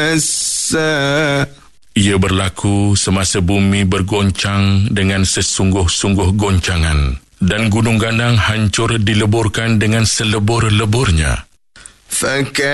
Ia berlaku semasa bumi bergoncang dengan sesungguh-sungguh goncangan dan gunung gandang hancur dileburkan dengan selebur-leburnya.